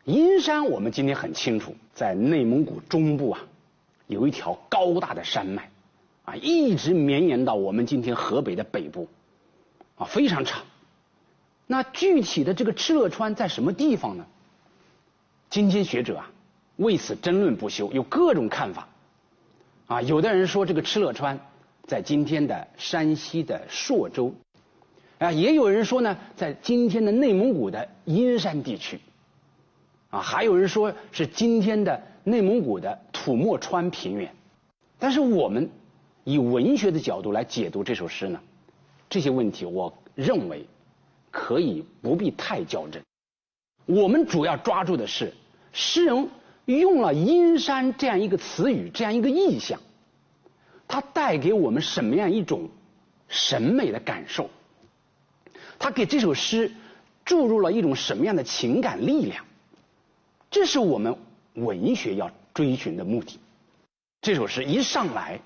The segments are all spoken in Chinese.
阴山我们今天很清楚，在内蒙古中部有一条高大的山脉一直绵延到我们今天河北的北部非常长。那具体的这个敕勒川在什么地方呢？今天学者为此争论不休，有各种看法有的人说这个敕勒川在今天的山西的朔州也有人说呢在今天的内蒙古的阴山地区还有人说是今天的内蒙古的土默川平原。但是我们以文学的角度来解读这首诗呢，这些问题我认为可以不必太较真。我们主要抓住的是诗人用了阴山这样一个词语，这样一个意象，它带给我们什么样一种审美的感受，它给这首诗注入了一种什么样的情感力量，这是我们文学要追寻的目的。这首诗一上来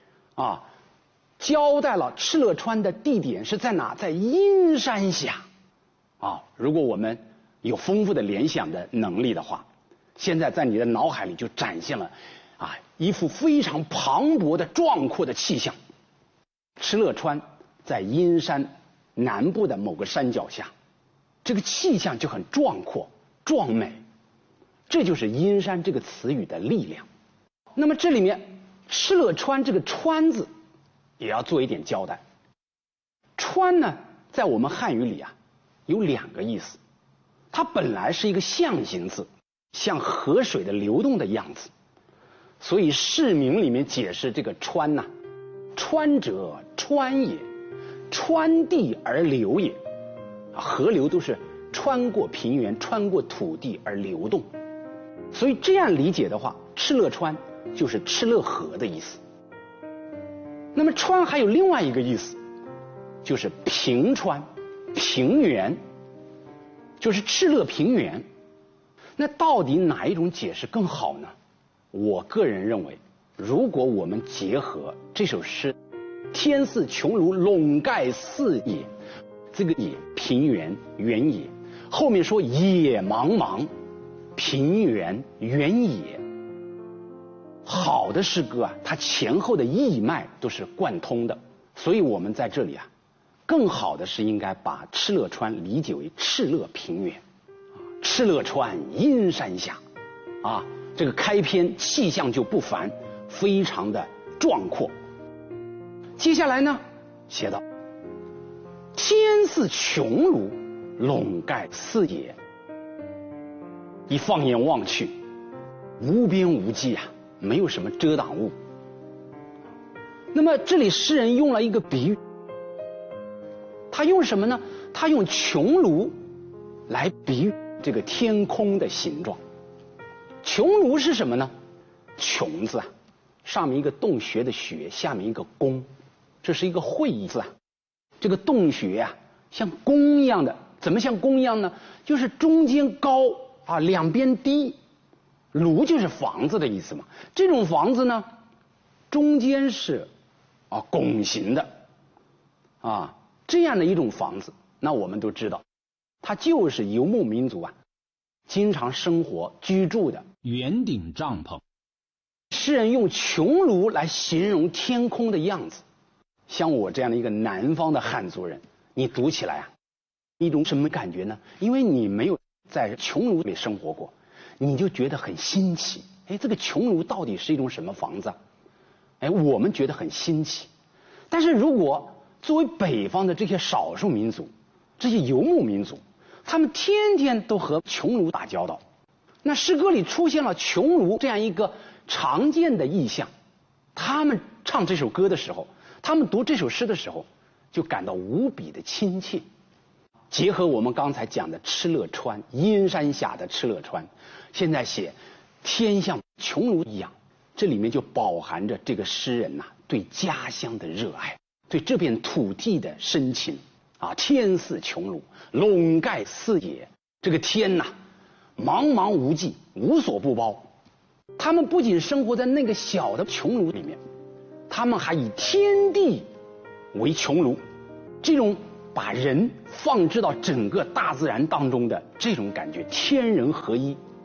交代了敕勒川的地点是在哪，在阴山下如果我们有丰富的联想的能力的话，现在在你的脑海里就展现了一幅非常磅礴的壮阔的气象。敕勒川在阴山南部的某个山脚下，这个气象就很壮阔壮美，这就是阴山这个词语的力量。那么这里面敕勒川这个川字也要做一点交代。川呢在我们汉语里有两个意思，它本来是一个象形字，像河水的流动的样子，所以释名里面解释这个川川者川也，川地而流也。河流都是穿过平原穿过土地而流动，所以这样理解的话，敕勒川就是敕勒河的意思。那么川还有另外一个意思，就是平川平原，就是敕勒平原。那到底哪一种解释更好呢？我个人认为，如果我们结合这首诗天似穹庐笼盖四野，这个野平原原野，后面说野茫茫平原原野，好的诗歌它前后的义脉都是贯通的。所以我们在这里更好的是应该把敕勒川理解为敕勒平原。敕勒川阴山下这个开篇气象就不凡，非常的壮阔。接下来呢写道天似穹庐笼盖四野，一放眼望去无边无际没有什么遮挡物。那么这里诗人用了一个比喻，他用什么呢？他用穹庐来比喻这个天空的形状。穹庐是什么呢？穹字上面一个洞穴的穴，下面一个宫，这是一个会意字这个洞穴像宫一样的。怎么像宫一样呢？就是中间高两边低。庐就是房子的意思嘛。这种房子呢中间是拱形的这样的一种房子，那我们都知道它就是游牧民族经常生活居住的圆顶帐篷。 诗人用穹庐来形容天空的样子，像我这样的一个南方的汉族人，你读起来一种什么感觉呢？因为你没有在穹庐里生活过，你就觉得很新奇。这个穹庐到底是一种什么房子我们觉得很新奇。但是如果作为北方的这些少数民族，这些游牧民族，他们天天都和穹庐打交道，那诗歌里出现了穹庐这样一个常见的意象，他们唱这首歌的时候，他们读这首诗的时候就感到无比的亲切。结合我们刚才讲的敕勒川，阴山下的敕勒川，现在写天像穹庐一样，这里面就饱含着这个诗人对家乡的热爱，对这片土地的深情天似穹庐笼盖四野，这个天茫茫无际，无所不包。他们不仅生活在那个小的穹庐里面，他们还以天地为穹庐，这种把人放置到整个大自然当中的这种感觉，天人合一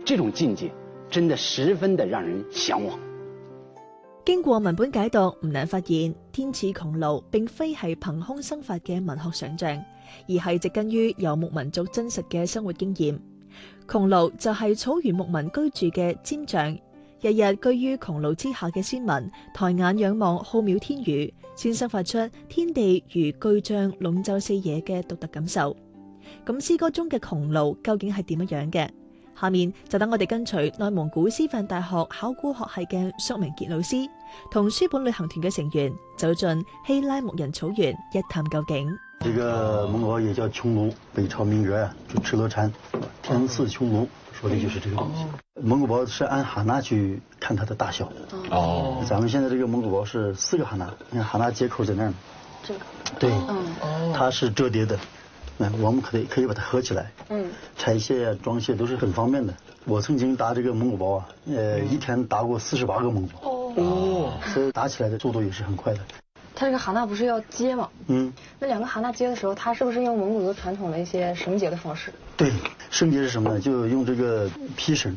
这種境界真的十分的讓人向往。 經過文本解讀，唔難發現天賜穹庐並非係憑空生發嘅文學想像，而係植根於游牧民族真實嘅生活經驗。穹庐就係草原牧民居住嘅氈帳，日日居於穹庐之下嘅先民，抬眼仰望浩渺天宇，先生發出天地如巨像籠罩四野嘅獨特感受。咁詩歌中嘅穹庐究竟係點樣嘅？下面就等我哋跟隨內蒙古師範大學考古學系嘅蘇明傑老師，同書本旅行團嘅成員走進希拉牧人草原一探究竟。 這個蒙古包也叫穹庐，北朝名角呀，就敕勒川，天賜穹庐，說的就是這個東西。蒙古包是按哈納去看它的大小。哦。咱們現在這個蒙古包是4個哈納，你看哈納接口在那兒。這個。對。它是折疊的。我們可以把它合起來，拆卸啊、裝卸都是很方便的。我曾經搭這個蒙古包啊，一天搭過48個蒙古包，所以搭起來的速度也是很快的。 它這個哈納不是要接嗎？那兩個哈納接的時候，它是不是用蒙古族傳統的一些繩結的方式？ 對，繩結是什麼呢？就用這個皮繩。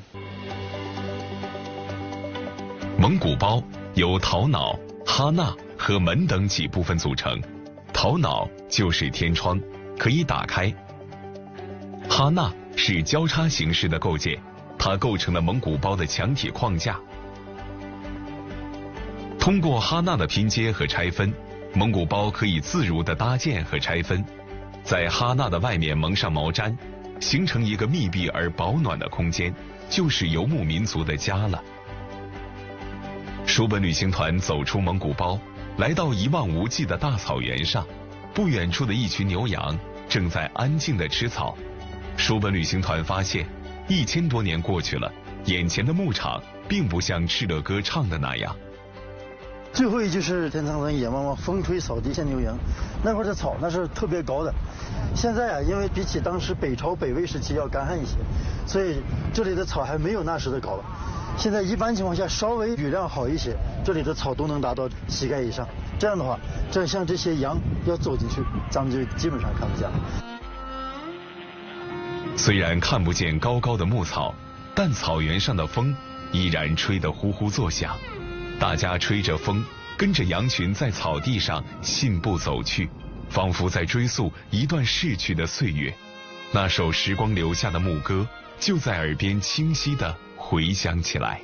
蒙古包由頭腦、哈納和門等幾部分組成，頭腦就是天窗，可以打開。哈納是交叉形式的構建，它構成了蒙古包的牆體框架。通過哈納的拼接和拆分，蒙古包可以自如地搭建和拆分，在哈納的外面蒙上毛毡，形成一個密閉而保暖的空間，就是游牧民族的家了。書本旅行團走出蒙古包，來到一望無際的大草原上，不遠處的一群牛羊正在安靜地吃草。書本旅行團發現，1000多年過去了，眼前的牧場並不像敕勒歌唱的那樣。 最後一句是天蒼蒼野茫茫，風吹草低見牛羊。那會兒的草那是特別高的，現在啊，因為比起當時北朝北魏時期要乾旱一些，所以這裡的草還沒有那時的高了。現在一般情況下稍微雨量好一些，這裡的草都能達到膝蓋以上。這樣的話，像這些羊要走進去，咱們就基本上看不見了。 雖然看不見高高的牧草，但草原上的風依然吹得呼呼作響。大家吹着風，跟着羊群在草地上信步走去，仿佛在追溯一段逝去的歲月。那首時光留下的牧歌就在耳邊清晰地回響起來。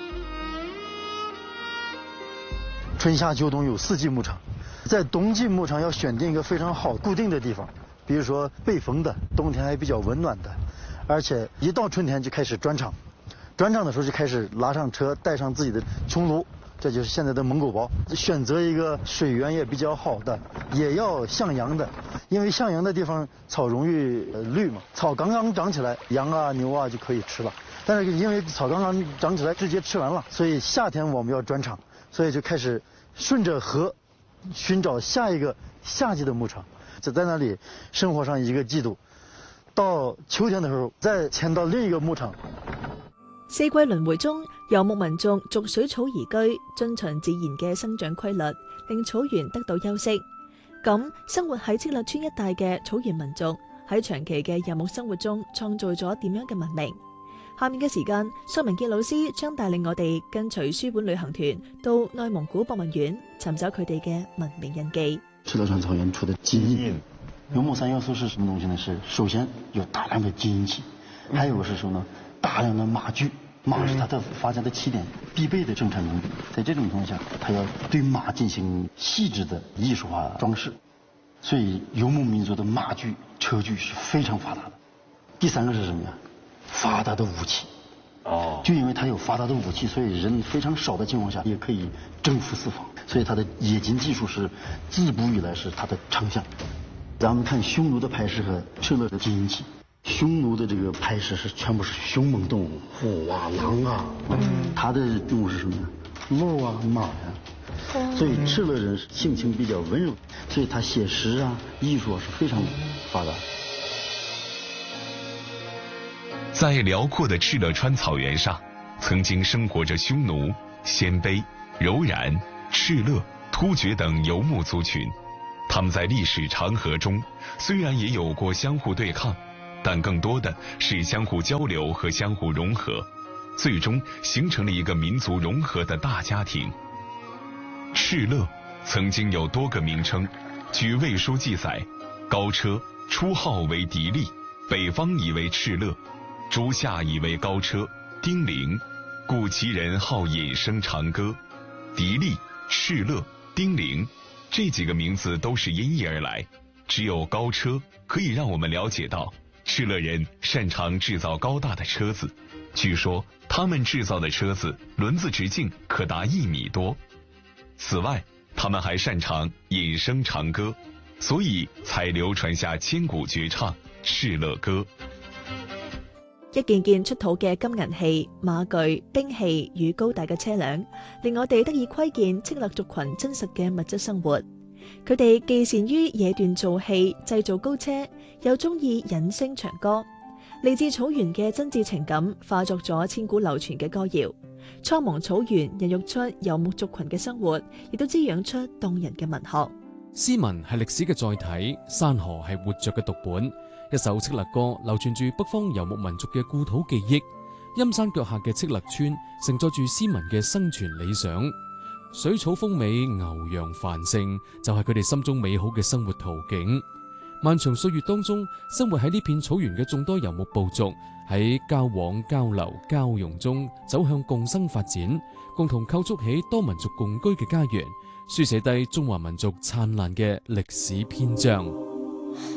春夏秋冬有4季牧場，在冬季牧場要選定一個非常好固定的地方，比如說背風的，冬天還比較溫暖的，而且一到春天就開始轉場，轉場的時候就開始拉上車，帶上自己的穹庐，這就是現在的蒙古包。選擇一個水源也比較好的，也要向陽的，因為向陽的地方草容易綠嘛，草剛剛長起來，羊啊牛啊就可以吃了。但是因為草剛剛長起來直接吃完了，所以夏天我們要轉場，所以就開始順着河尋找下一個夏季的牧場，就在那裡生活上一個季度，到秋天的時候再遷到另一個牧場。 四季輪迴中，游牧民族逐水草而居，遵循自然嘅生長規律，令草原得到休息。咁生活喺敕勒川一帶嘅草原民族喺長期嘅游牧生活中，創造咗點樣嘅文明？下面嘅時間，蘇明傑老師將帶領我哋跟隨書本旅行團到內蒙古博物院，尋找佢哋嘅文明印記。 敕勒川草原出的基因，游牧3要素是什麼東西呢？是首先有大量的金銀器，還有是說呢，大量的馬具，馬是它的發家的起點，必備的生產能力。在這種情況下，它要對馬進行細緻的藝術化裝飾，所以游牧民族的馬具、車具是非常發達的。第3個是什麼呀？發達的武器。就因為它有發達的武器，所以人非常少的情況下也可以征服四方，所以它的冶金技術是自古以來是它的長項。咱們看匈奴的牌石和敕勒的金銀器，匈奴的這個牌石是全部是兇猛動物，虎啊、狼啊，它的動物是什麼呢？鹿啊、馬呀，所以敕勒人性情比較溫柔，所以他寫詩啊、藝術啊是非常發達。 在遼闊的敕勒川草原上，曾經生活着匈奴、鮮卑、柔然、敕勒、突厥等游牧族群。他們在歷史長河中，雖然也有過相互對抗， 但更多的是相互交流和相互融合，最终形成了一个民族融合的大家庭。敕勒曾经有多个名称，据魏书记载，高车初号为狄利，北方以为敕勒，诸夏以为高车、丁零，故其人好引声长歌。狄利、敕勒、丁零这几个名字都是音译而来，只有高车可以让我们了解到敕勒人擅长制造高大的车子，据说他们制造的车子轮子直径可达1米多。此外，他们还擅长引声长歌，所以才流傳下千古絕唱《敕勒歌》。 一件件出土嘅金銀器、馬具、兵器與高大嘅車輛，令我哋得以窺見敕勒族群真實嘅物質生活。佢哋既善於冶鍛造器、製造高車，又中意引聲長歌。嚟自草原嘅真摯情感，化作咗千古流傳嘅歌謠。蒼茫草原孕育出游牧族群嘅生活，亦都滋養出動人嘅文學。 詩文係歷史嘅載體，山河係活着嘅讀本。一首敕勒歌流傳住北方游牧民族嘅故土記憶。陰山腳下嘅敕勒村承載住詩民嘅生存理想。水草豐美，牛羊繁盛，就係佢哋心中美好嘅生活途徑。漫長歲月當中，生活喺呢片草原嘅眾多游牧部族，喺交往、交流、交融中走向共生發展，共同構築起多民族共居嘅家園，書寫低中華民族燦爛嘅歷史篇章。